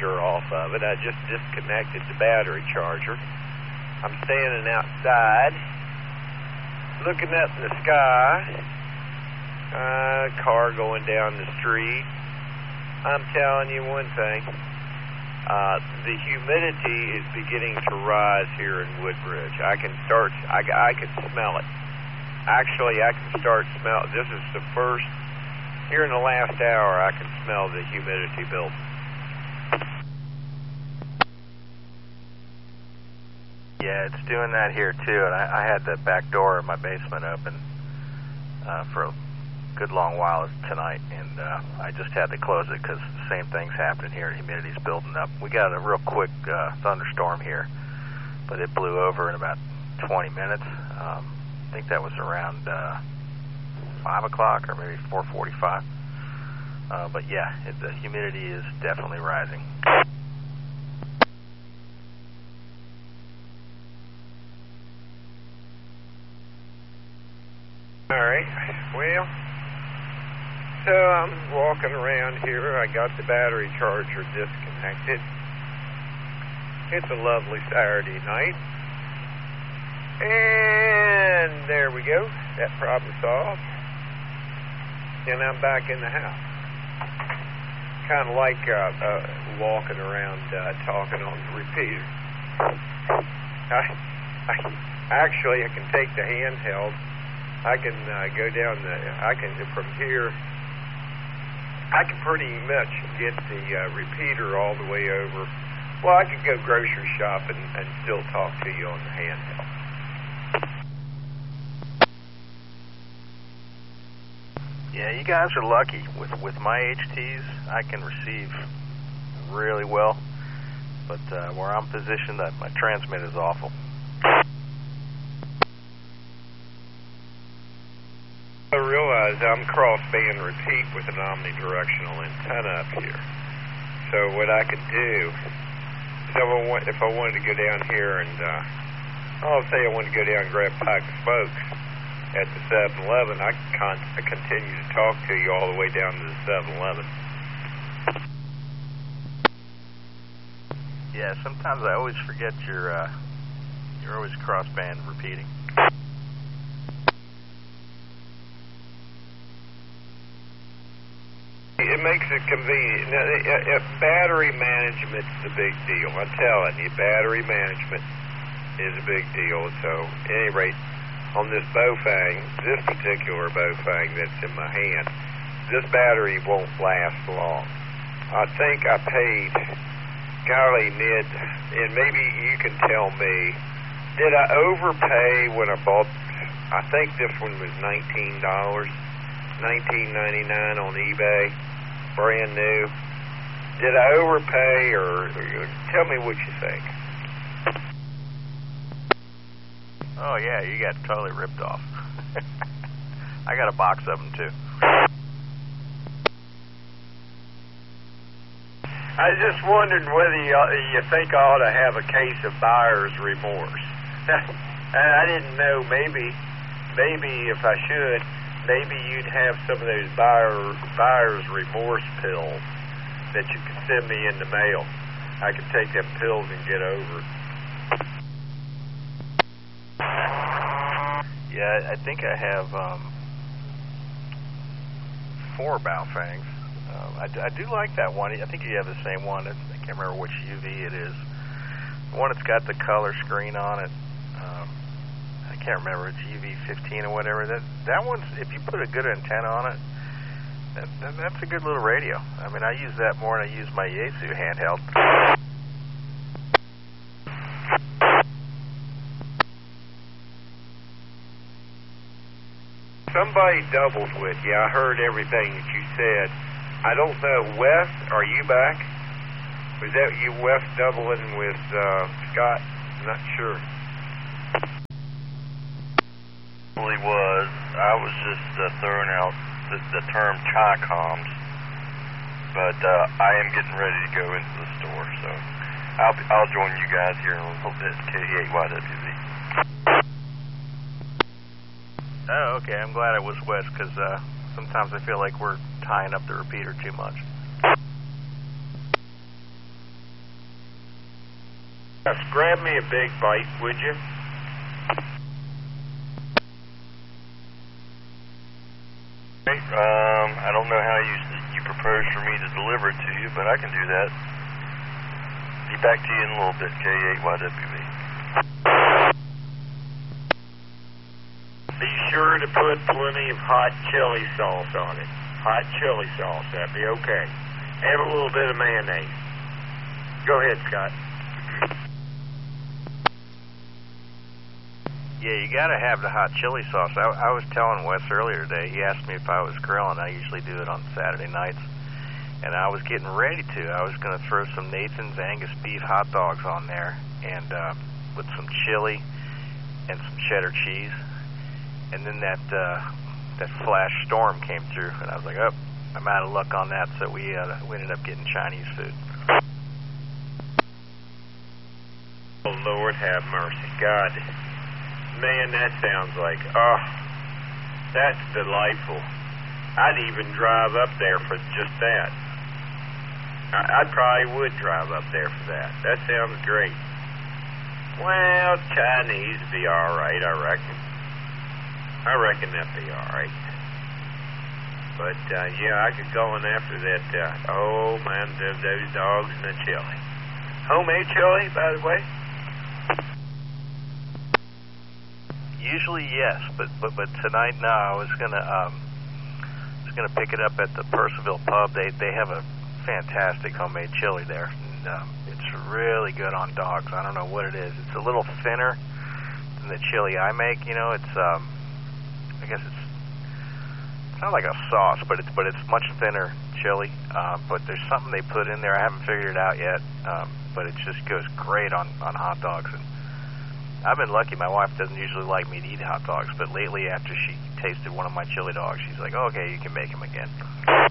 charger off of it. I just disconnected the battery charger. I'm standing outside, looking up in the sky. Car going down the street. I'm telling you one thing. The humidity is beginning to rise here in Woodbridge. I can smell it. Actually, I can start smell. This is the first, here in the last hour, I can smell the humidity building. Yeah, it's doing that here too, and I had the back door of my basement open for a good long while tonight, and I just had to close it because the same thing's happening here. Humidity's building up. We got a real quick thunderstorm here, but it blew over in about 20 minutes. I think that was around 5 o'clock or maybe 4:45. But yeah, the humidity is definitely rising. All right, well, so I'm walking around here. I got the battery charger disconnected. It's a lovely Saturday night. And there we go. That problem solved. And I'm back in the house. Kind of like walking around talking on the repeater. Actually, I can take the handheld. I can go down from here, I can pretty much get the repeater all the way over. Well, I could go grocery shopping and still talk to you on the handheld. Yeah, you guys are lucky. With my HTs, I can receive really well, but where I'm positioned, my transmit is awful. I realize I'm crossband repeat with an omnidirectional antenna up here. So what I could do, if I wanted to go down here and, I'll say I wanted to go down and grab a pack of smokes at the 7-Eleven, I can continue to talk to you all the way down to the 7-Eleven. Yeah, sometimes I always forget you're always crossband repeating. It makes it convenient. Now, battery management's the big deal. I'm telling you, battery management is a big deal. So, at any rate, on this Bofang, this particular Bofang that's in my hand, this battery won't last long. I think I paid, golly, Ned, and maybe you can tell me, did I overpay when I bought, I think this one was $19, $19.99 on eBay, brand new. Did I overpay, or tell me what you think? Oh yeah, you got totally ripped off. I got a box of them too. I just wondered whether you think I ought to have a case of buyer's remorse. I didn't know, maybe if I should, maybe you'd have some of those buyer's remorse pills that you could send me in the mail. I could take them pills and get over it. Yeah, I think I have 4 Baofangs. I do like that one. I think you have the same one. I can't remember which UV it is. The one that's got the color screen on it. I can't remember. It's UV15 or whatever. That one's, if you put a good antenna on it, that's a good little radio. I mean, I use that more than I use my Yaesu handheld. Somebody doubled with you. I heard everything that you said. I don't know, Wes, are you back? Was that you, Wes, doubling with Scott? I'm not sure. Probably was. I was just throwing out the term Chi-Coms, but I am getting ready to go into the store, so I'll join you guys here in a little bit, KD8YWV. Oh, okay. I'm glad it was Wes, because sometimes I feel like we're tying up the repeater too much. Just grab me a big bite, would you? I don't know how you propose for me to deliver it to you, but I can do that. Be back to you in a little bit, K8YWB. Be sure to put plenty of hot chili sauce on it. Hot chili sauce, that'd be okay. Add a little bit of mayonnaise. Go ahead, Scott. Yeah, you got to have the hot chili sauce. I was telling Wes earlier today, he asked me if I was grilling. I usually do it on Saturday nights. And I was getting ready to. I was going to throw some Nathan's Angus beef hot dogs on there and with some chili and some cheddar cheese. And then that flash storm came through, and I was like, oh, I'm out of luck on that, so we ended up getting Chinese food. Oh, Lord have mercy. God. Man, that sounds like, oh, that's delightful. I'd even drive up there for just that. I probably would drive up there for that. That sounds great. Well, Chinese would be all right, I reckon. I reckon that'd be all right. But, yeah, I could go in after that, oh, man, those dogs and the chili. Homemade chili, by the way? Usually yes, but tonight no. I was gonna pick it up at the Percival Pub. They have a fantastic homemade chili there, and it's really good on dogs. I don't know what it is. It's a little thinner than the chili I make. You know, it's I guess it's not like a sauce, but it's much thinner chili. But there's something they put in there. I haven't figured it out yet, but it just goes great on hot dogs. And I've been lucky. My wife doesn't usually like me to eat hot dogs, but lately after she tasted one of my chili dogs, she's like, oh, okay, you can make them again.